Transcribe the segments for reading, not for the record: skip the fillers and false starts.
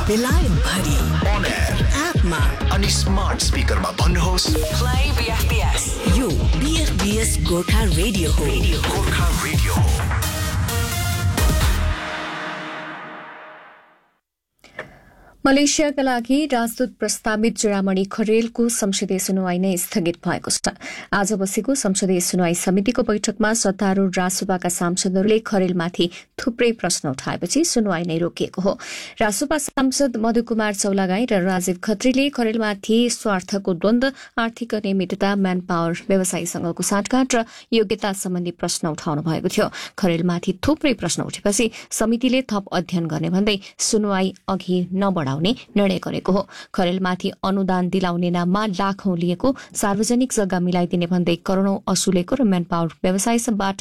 बेलायत भरि On air एपमा अनि स्मार्ट स्पिकरमा भन्नुहोस् Play BFBS. यो BFBS गोर्खा रेडियो हो. गोर्खा रेडियो हो। मलेसियाका लागि राजदूत प्रस्तावित चूडामणि खरेलको संसदीय सुनवाई नै स्थगित भएको छ। आज बसेको संसदीय सुनवाई समितिको बैठकमा सत्तारूढ़ रासुपाका सांसदहरूले खरेलमाथि थुप्रै प्रश्न उठाएपछि सुनवाई नै रोकिएको हो। रासुपा सांसद मधुकुमार चौलागाई र राजीव खत्रीले खरेलमाथि स्वार्थको द्वन्द, आर्थिक अनियमितता, म्यान पावर, व्यवसायीसँगको साँठगाँठ र योग्यता सम्बन्धी प्रश्न उठाउनु भएको थियो। खरेलमाथि थुप्रै प्रश्न उठेपछि समितिले थप अध्ययन गर्ने भन्दै सुनवाई अघि नबढाउने निर्णय गरेको हो। खरेलमाथि अनुदान दिलाउने नाममा लाखौं लिएको, सार्वजनिक जग्गा मिलाइदिने भन्दै करोड़ौं असुलेको र म्यान पावर व्यवसायबाट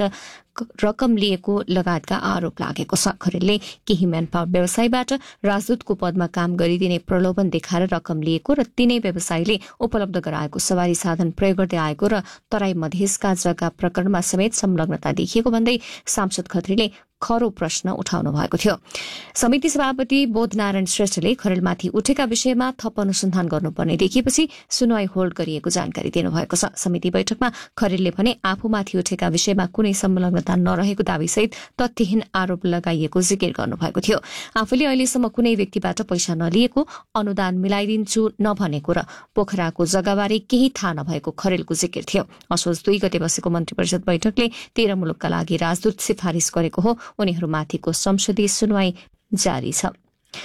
रकम लिएको लगायतका आरोप लागेको छ। खरेलले केही म्यान पावर व्यवसायबाट राजदूतको पदमा काम गरिदिने प्रलोभन देखाएर रकम लिएको र तिनै व्यवसायीले उपलब्ध गराएको सवारी साधन प्रयोग गर्दै आएको र तराई मधेसका जग्गा प्रकरणमा समेत संलग्नता देखिएको भन्दै सांसद खत्रीले खरो प्रश्न उठाउनु भएको थियो। समिति सभापति बोधनारायण श्रेष्ठले खरेलमाथि उठेका विषयमा थप अनुसन्धान गर्नुपर्ने देखिएपछि सुनवाई होल्ड गरिएको जानकारी दिनुभएको छ। समिति बैठकमा खरेलले भने आफूमाथि उठेका विषयमा कुनै संलग्नता नरहेको दावीसहित तथ्यहीन आरोप लगाइएको जिकिर गर्नुभएको थियो। आफूले अहिलेसम्म कुनै व्यक्तिबाट पैसा नलिएको, अनुदान मिलाइदिन्छु नभनेको र पोखराको जग्गाबारे केही थाहा नभएको खरेलको जिकिर थियो। असोज 2 गते बसेको मन्त्री परिषद बैठकले 13 मुलुकका लागि राजदूत सिफारिश गरेको हो। उनीहरूमाथिको संसदीय सुनवाई जारी छ।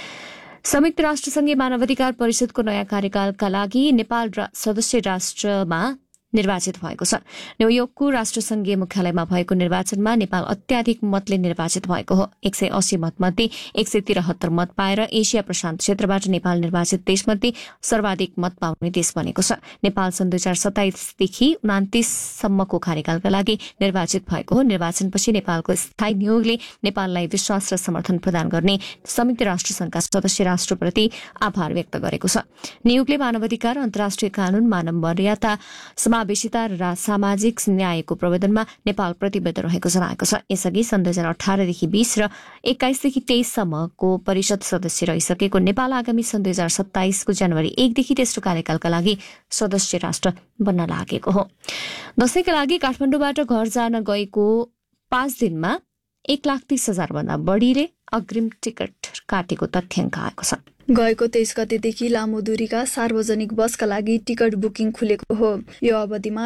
संयुक्त राष्ट्रसंघीय मानवाधिकार परिषदको नयाँ कार्यकालका लागि नेपाल सदस्य राष्ट्रमा निर्वाचित भएको छ। न्यूयोर्कको राष्ट्रसंघीय मुख्यालयमा भएको निर्वाचनमा नेपाल अत्याधिक मतले निर्वाचित भएको हो। 180 मतमध्ये 173 मत पाएर एसिया प्रशान्त क्षेत्रबाट नेपाल निर्वाचित देशमध्ये सर्वाधिक मत पाउने देश बनेको छ। नेपाल सन् 2027 देखि 29 सम्मको कार्यकालका लागि निर्वाचित भएको हो। निर्वाचनपछि नेपालको स्थायी नियोगले नेपाललाई विश्वास र समर्थन प्रदान गर्ने संयुक्त राष्ट्रसंघका सदस्य राष्ट्रप्रति आभार व्यक्त गरेको छ। नियोगले मानवाधिकार, अन्तर्राष्ट्रिय कानून, मानव मर्यादा, समावेशिता र सामाजिक न्यायको प्रवर्धनमा नेपाल प्रतिबद्ध रहेको जनाएको छ। यसअघि सन् 2018 देखि 20 र 21 देखि 23 सम्मको परिषद सदस्य रहिसकेको नेपाल आगामी सन् 2027 को जनवरी 1 देखि तेस्रो कार्यकालका लागि सदस्य राष्ट्र बन्न लागेको हो। दशैंका लागि काठमाडौँबाट घर जान गएको 5 दिनमा 1,30,000 भन्दा बढीले अग्रिम टिकट काटेको तथ्याङ्क आएको छ। गएको 23 गतेदेखि लामो दूरीका सार्वजनिक बसका लागि टिकट बुकिङ खुलेको हो। यो अवधिमा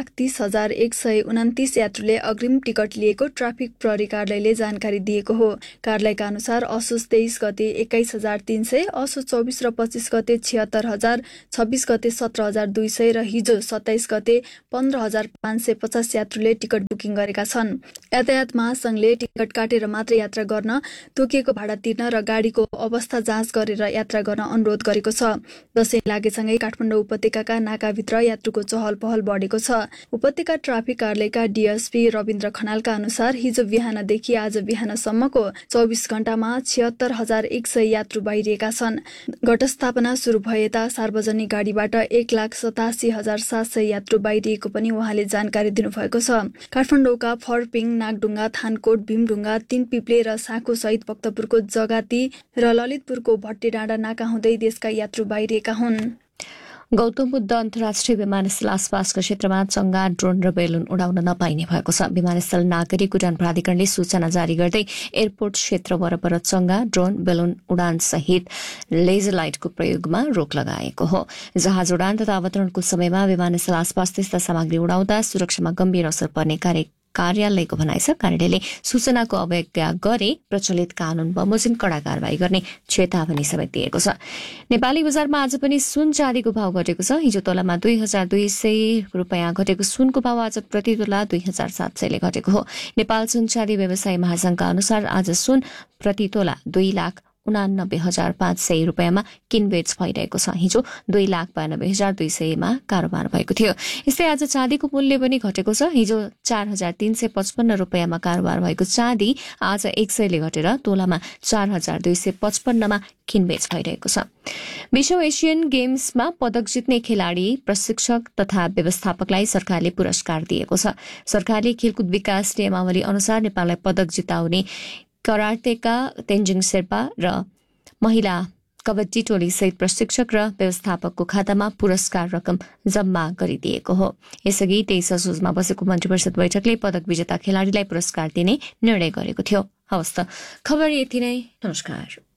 1,30,129 यात्रुले अग्रिम टिकट लिएको ट्राफिक प्रहरी कार्यालयले जानकारी दिएको हो। कार्यालयका अनुसार असोज 23 गते 21,300, असोज 24 र 25 गते 76,000, 26 गते 17,200 र हिजो 27 गते 15,550 यात्रुले टिकट बुकिङ गरेका छन्। यातायात महासंघले टिकट काटेर मात्र यात्रा गर्न, तोकिएको भाडा तिर्न र गाडीको अवस्था जाँच गरेर यात्रा गर्न अनुरोध गरेको छ। दशैं लागेसँगै काठमाडौँ उपत्यकाका नाकाभित्र यात्रुको चहल पहल बढेको छ। उपत्यका ट्राफिक कार्यालयका डीएसपी रविन्द्र खनालका अनुसार हिजो बिहानदेखि आज बिहानसम्मको 24 घण्टामा 76,100 यात्रु बाहिरिएका छन्। घटस्थापना शुरू भए यता सार्वजनिक गाडीबाट 1,87,700 यात्रु बाहिरिएको पनि उहाँले जानकारी दिनुभएको छ। काठमाडौँका फरपिङ, नागडुङ्गा, थानकोट, भीमढुङ्गा, तीनपिप्ले र साँखो सहित भक्तपुरको जगाती र ललितपुरको भट्टे डाँडा नाका हुँदै देशका यात्रु बाहिरिएका हुन्। गौतम बुद्ध अन्तर्राष्ट्रिय विमानस्थल आसपासका क्षेत्रमा चंगा, ड्रोन र बेलुन उडाउन नपाइने भएको छ। विमानस्थल नागरिक उडान प्राधिकरणले सूचना जारी गर्दै एयरपोर्ट क्षेत्र वरपर चंगा, ड्रोन, बेलुन उडान सहित लेजर लाइटको प्रयोगमा रोक लगाएको हो। जहाज उडान तथा अवतरणको समयमा विमानस्थल आसपास त्यस्ता सामग्री उडाउँदा सुरक्षामा गम्भीर असर पर्ने कार्यालयको भनाइ छ। कार्यालयले सूचनाको अवज्ञा गरे प्रचलित कानून बमोजिम कड़ा कारवाही गर्ने चेतावनी समेत दिएको छ। नेपाली बजारमा आज पनि सुन चाँदीको भाव घटेको छ। हिजो तोलामा 2,200 रुपियाँ घटेको सुनको भाव आज प्रति तोला 2,700 घटेको हो। नेपाल सुन चाँदी व्यवसायी महासंघका अनुसार आज सुन प्रति तोला 2,89,500 रुपियाँमा किनबेच भइरहेको छ। हिजो 2,92,200 कारोबार भएको थियो। यस्तै आज चाँदीको मूल्य पनि घटेको छ। हिजो 4,355 रुपियाँमा कारोबार भएको चाँदी आज 100ले घटेर तोलामा 4,255 किनबेच भइरहेको छ। विश्व एसियन गेम्समा पदक जित्ने खेलाड़ी, प्रशिक्षक तथा व्यवस्थापकलाई सरकारले पुरस्कार दिएको छ। सरकारले खेलकुद विकास नियमावली अनुसार नेपाललाई पदक जिताउने करातेका तेन्जिङ शेर्पा र महिला कबड्डी टोली सहित प्रशिक्षक र व्यवस्थापकको खातामा पुरस्कार रकम जम्मा गरिदिएको हो। यसअघि 23 असोजमा बसेको मन्त्री परिषद बैठकले पदक विजेता खेलाडीलाई पुरस्कार दिने निर्णय गरेको थियो। हवस् त, खबर यति नै। नमस्कार।